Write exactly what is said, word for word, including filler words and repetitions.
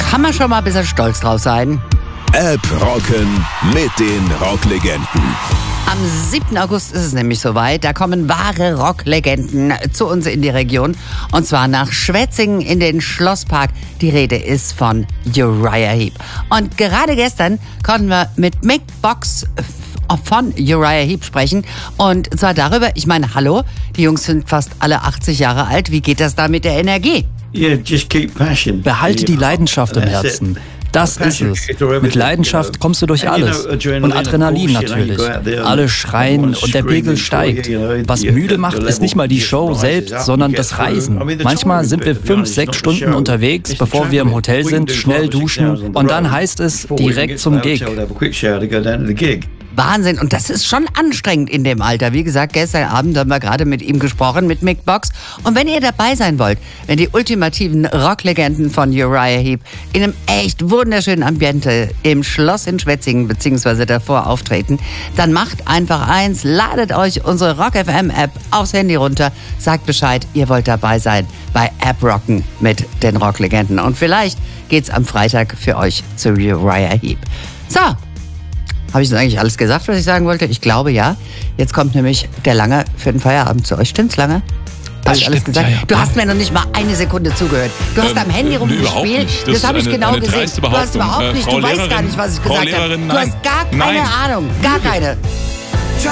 kann man schon mal ein bisschen stolz drauf sein. App rocken mit den Rocklegenden. Am siebten August ist es nämlich soweit. Da kommen wahre Rocklegenden zu uns in die Region. Und zwar nach Schwetzingen in den Schlosspark. Die Rede ist von Uriah Heep. Und gerade gestern konnten wir mit Mick Box von Uriah Heep sprechen. Und zwar darüber, ich meine, hallo, die Jungs sind fast alle achtzig Jahre alt. Wie geht das da mit der Energie? Behalte die Leidenschaft im Herzen. Das ist es. Mit Leidenschaft kommst du durch alles. Und Adrenalin natürlich. Alle schreien und der Pegel steigt. Was müde macht, ist nicht mal die Show selbst, sondern das Reisen. Manchmal sind wir fünf, sechs Stunden unterwegs, bevor wir im Hotel sind, schnell duschen und dann heißt es direkt zum Gig. Wahnsinn. Und das ist schon anstrengend in dem Alter. Wie gesagt, gestern Abend haben wir gerade mit ihm gesprochen, mit Mick Box. Und wenn ihr dabei sein wollt, wenn die ultimativen Rocklegenden von Uriah Heep in einem echt wunderschönen Ambiente im Schloss in Schwetzingen bzw. davor auftreten, dann macht einfach eins, ladet euch unsere Rock F M App aufs Handy runter, sagt Bescheid, ihr wollt dabei sein bei App Rocken mit den Rocklegenden. Und vielleicht geht's am Freitag für euch zu Uriah Heep. So. Habe ich das eigentlich alles gesagt, was ich sagen wollte? Ich glaube, ja. Jetzt kommt nämlich der Lange für den Feierabend zu euch. Stimmt's, Lange? Habe ich alles gesagt? Ja, ja. Du hast mir noch nicht mal eine Sekunde zugehört. Du hast ähm, am Handy rumgespielt. Das, das habe ich eine, genau eine gesehen. Du hast überhaupt nicht, äh, du Lehrerin, weißt gar nicht, was ich Frau gesagt habe. Du hast gar keine Nein. Ahnung. Gar keine.